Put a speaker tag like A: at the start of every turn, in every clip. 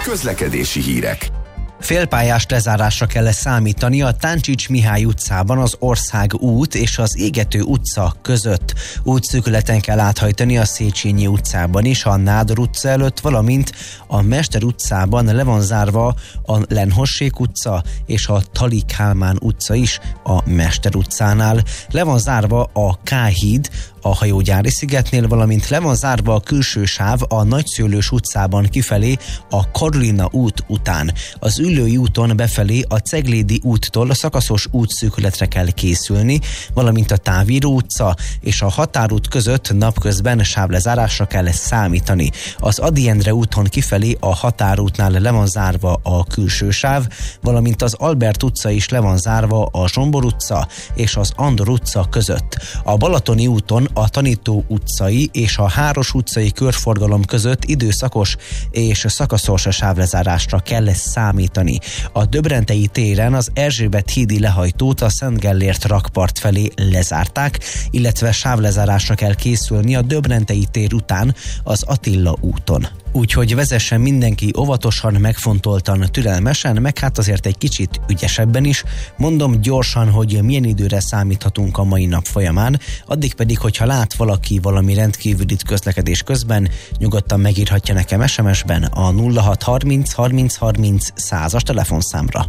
A: Közlekedési hírek.
B: Félpályás lezárásra kell számítani a Táncsics Mihály utcában az Ország út és az Égető utca között. Útszűkületen kell áthajtani a Széchenyi utcában is, a Nádor utca előtt, valamint a Mester utcában le van zárva a Lenhossék utca és a Tali Kálmán utca is a Mester utcánál. Le van zárva a K-híd a Hajógyári szigetnél, valamint le van zárva a külső sáv a Nagyszőlős utcában kifelé a Karolina út után. Az Üllői úton befelé a Ceglédi úttól a szakaszos útszűkületre kell készülni, valamint a Távíró utca és a Határút között napközben sávlezárásra kell számítani. Az Ady Endre úton kifelé a Határútnál le van zárva a külső sáv, valamint az Albert utca is le van zárva a Zsombor utca és az Andor utca között. A Balatoni úton a Tanító utcai és a Háros utcai körforgalom között időszakos és szakaszos sávlezárásra kell számítani. A Döbrentei téren az Erzsébet hídi lehajtót a Szent Gellért rakpart felé lezárták, illetve sávlezárásra kell készülni a Döbrentei tér után az Attila úton. Úgyhogy vezessen mindenki óvatosan, megfontoltan, türelmesen, meg hát azért egy kicsit ügyesebben is. Mondom gyorsan, hogy milyen időre számíthatunk a mai nap folyamán, addig pedig, hogyha lát valaki valami rendkívülit közlekedés közben, nyugodtan megírhatja nekem SMS-ben a 0630 30 30 100-as telefonszámra.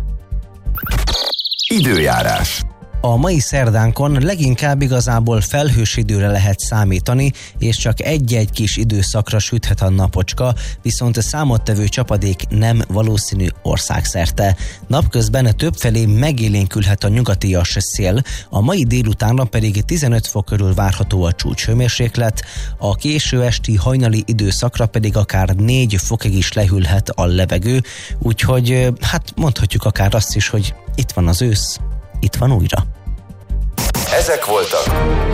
A: Időjárás.
B: A mai szerdánkon leginkább igazából felhős időre lehet számítani, és csak egy-egy kis időszakra süthet a napocska, viszont a számottevő csapadék nem valószínű országszerte. Napközben többfelé megélénkülhet a nyugatias szél, a mai délutánra pedig 15 fok körül várható a csúcshőmérséklet, a késő esti hajnali időszakra pedig akár 4 fokig is lehűlhet a levegő, úgyhogy hát mondhatjuk akár azt is, hogy itt van az ősz. Itt van újra.
A: Ezek voltak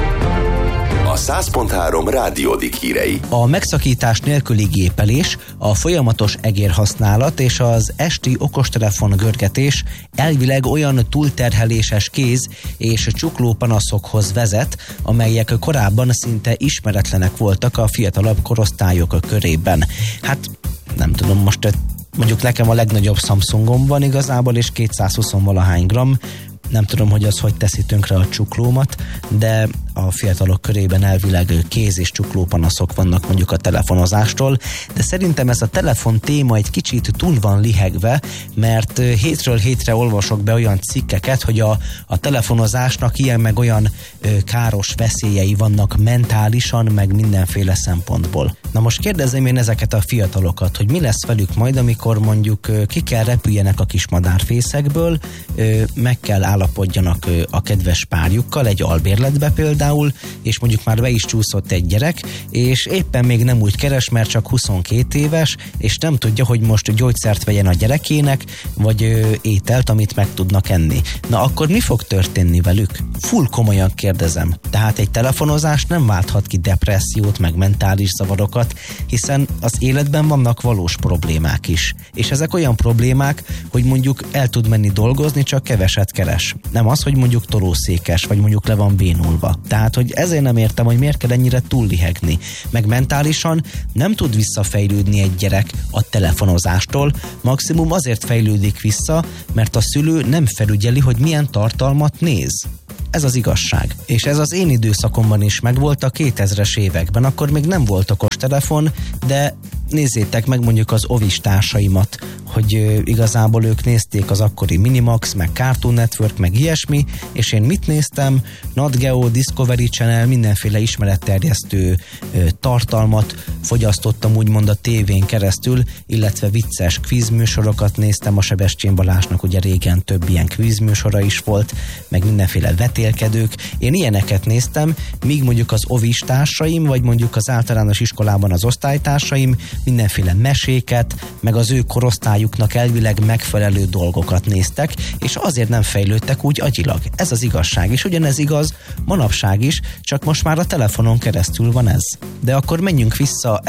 A: a 100.3 Rádiódik hírei.
B: A megszakítás nélküli gépelés, a folyamatos egérhasználat és az esti okostelefon görgetés elvileg olyan túlterheléses kéz és csukló panaszokhoz vezet, amelyek korábban szinte ismeretlenek voltak a fiatalabb korosztályok körében. Hát nem tudom, most mondjuk nekem a legnagyobb Samsungom van igazából, és 220-valahány gram. Nem tudom, hogy az hogy teszi tönkre a csuklómat, de a fiatalok körében elvileg kéz- és csuklópanaszok vannak mondjuk a telefonozástól, de szerintem ez a telefon téma egy kicsit túl van lihegve, mert hétről hétre olvasok be olyan cikkeket, hogy a telefonozásnak ilyen meg olyan káros veszélyei vannak mentálisan, meg mindenféle szempontból. Na most kérdezem én ezeket a fiatalokat, hogy mi lesz velük majd, amikor mondjuk ki kell repüljenek a kis madárfészekből, meg kell állapodjanak a kedves párjukkal egy albérletbe például, és mondjuk már be is csúszott egy gyerek, és éppen még nem úgy keres, mert csak 22 éves, és nem tudja, hogy most gyógyszert vegyen a gyerekének, vagy ételt, amit meg tudnak enni. Na akkor mi fog történni velük? Full komolyan kérdezem. Tehát egy telefonozás nem válthat ki depressziót, meg mentális zavarokat, hiszen az életben vannak valós problémák is. És ezek olyan problémák, hogy mondjuk el tud menni dolgozni, csak keveset keres. Nem az, hogy mondjuk tolószékes, vagy mondjuk le van bénulva. Tehát, hogy ezért nem értem, hogy miért kell ennyire túllihegni. Meg mentálisan nem tud visszafejlődni egy gyerek a telefonozástól, maximum azért fejlődik vissza, mert a szülő nem felügyeli, hogy milyen tartalmat néz. Ez az igazság. És ez az én időszakomban is megvolt a 2000-es években. Akkor még nem volt okostelefon, de nézzétek meg mondjuk az ovis társaimat, hogy igazából ők nézték az akkori Minimax, meg Cartoon Network, meg ilyesmi, és én mit néztem? Nat Geo, Discovery Channel, mindenféle ismeretterjesztő tartalmat fogyasztottam úgymond a tévén keresztül, illetve vicces kvízműsorokat néztem, a Sebestyén Balázsnak ugye régen több ilyen kvízműsora is volt, meg mindenféle vetélkedők. Én ilyeneket néztem, míg mondjuk az ovis társaim, vagy mondjuk az általános iskolában az osztálytársaim mindenféle meséket, meg az ő korosztályuknak elvileg megfelelő dolgokat néztek, és azért nem fejlődtek úgy agyilag. Ez az igazság, és ugyanez igaz manapság is, csak most már a telefonon keresztül van ez. De akkor menjünk vissza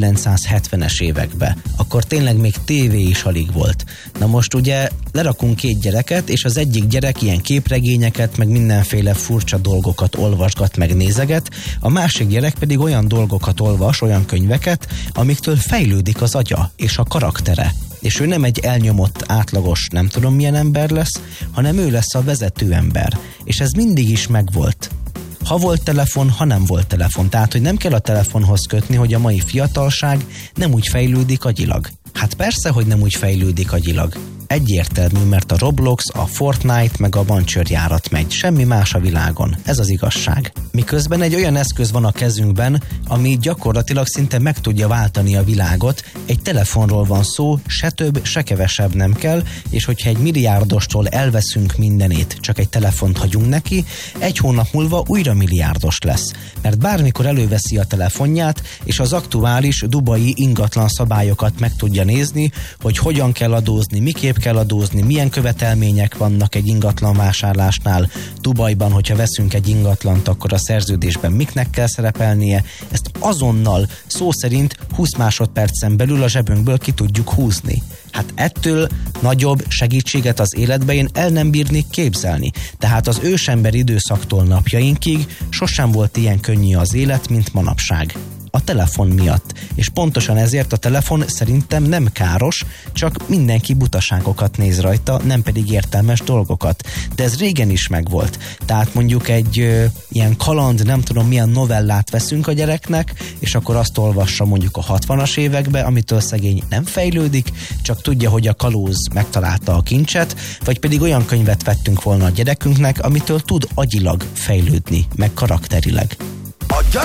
B: 1970-es évekbe. Akkor tényleg még tévé is alig volt. Na most ugye lerakunk 2 gyereket, és az egyik gyerek ilyen képregényeket, meg mindenféle furcsa dolgokat olvasgat, meg nézeget, a másik gyerek pedig olyan dolgokat olvas, olyan könyveket, amiktől fejlődik az agya és a karaktere. és ő nem egy elnyomott, átlagos, nem tudom milyen ember lesz, hanem ő lesz a vezető ember. És ez mindig is megvolt. Ha volt telefon, ha nem volt telefon. Tehát, hogy nem kell a telefonhoz kötni, hogy a mai fiatalság nem úgy fejlődik agyilag. Hát persze, hogy nem úgy fejlődik agyilag. Egyértelmű, mert a Roblox, a Fortnite meg a bancsőrjárat megy. Semmi más a világon. Ez az igazság. Miközben egy olyan eszköz van a kezünkben, ami gyakorlatilag szinte meg tudja váltani a világot. Egy telefonról van szó, se több, se kevesebb nem kell, és hogyha egy milliárdostól elveszünk mindenét, csak egy telefont hagyunk neki, egy hónap múlva újra milliárdos lesz. Mert bármikor előveszi a telefonját, és az aktuális dubai ingatlan szabályokat meg tudja nézni, hogy hogyan kell adózni, miképp kell adózni, milyen követelmények vannak egy ingatlan vásárlásnál. Dubajban, hogyha veszünk egy ingatlant, akkor a szerződésben miknek kell szerepelnie. Ezt azonnal, szó szerint 20 másodpercen belül a zsebünkből ki tudjuk húzni. Hát ettől nagyobb segítséget az életbe én el nem bírnék képzelni. Tehát az ősember időszaktól napjainkig sosem volt ilyen könnyű az élet, mint manapság. A telefon miatt. És pontosan ezért a telefon szerintem nem káros, csak mindenki butaságokat néz rajta, nem pedig értelmes dolgokat. De ez régen is megvolt. Tehát mondjuk egy ilyen kaland, nem tudom milyen novellát veszünk a gyereknek, és akkor azt olvassa mondjuk a 60-as évekbe, amitől szegény nem fejlődik, csak tudja, hogy a kalóz megtalálta a kincset, vagy pedig olyan könyvet vettünk volna a gyerekünknek, amitől tud agyilag fejlődni, meg karakterileg.